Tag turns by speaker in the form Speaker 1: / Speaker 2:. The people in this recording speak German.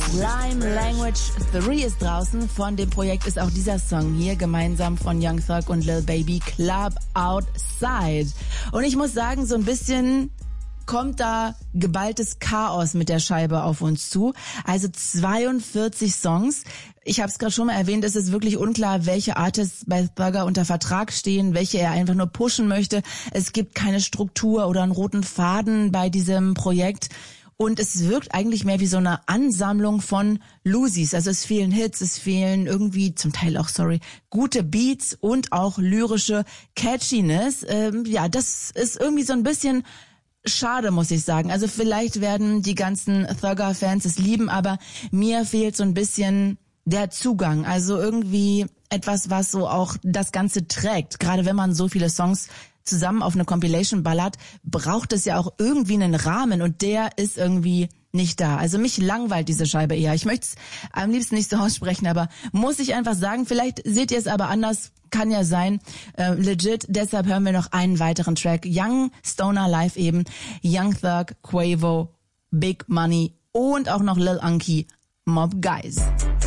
Speaker 1: Lime Language 3 ist draußen. Von dem Projekt ist auch dieser Song hier, gemeinsam von Young Thug und Lil Baby, Club Outside. Und ich muss sagen, so ein bisschen kommt da geballtes Chaos mit der Scheibe auf uns zu. Also 42 Songs. Ich habe es gerade schon mal erwähnt, es ist wirklich unklar, welche Artists bei Thugger unter Vertrag stehen, welche er einfach nur pushen möchte. Es gibt keine Struktur oder einen roten Faden bei diesem Projekt. Und es wirkt eigentlich mehr wie so eine Ansammlung von Lusis. Also es fehlen Hits, es fehlen irgendwie, zum Teil auch, gute Beats und auch lyrische Catchiness. Das ist irgendwie so ein bisschen schade, muss ich sagen. Also vielleicht werden die ganzen Thugger-Fans es lieben, aber mir fehlt so ein bisschen der Zugang. Also irgendwie etwas, was so auch das Ganze trägt. Gerade wenn man so viele Songs zusammen auf eine Compilation ballert, braucht es ja auch irgendwie einen Rahmen und der ist irgendwie nicht da. Also mich langweilt diese Scheibe eher. Ich möchte es am liebsten nicht so aussprechen, aber muss ich einfach sagen, vielleicht seht ihr es aber anders, kann ja sein, legit. Deshalb hören wir noch einen weiteren Track. Young Stoner Live eben, Young Thug, Quavo, Big Money und auch noch Lil Unky, Mob Guys.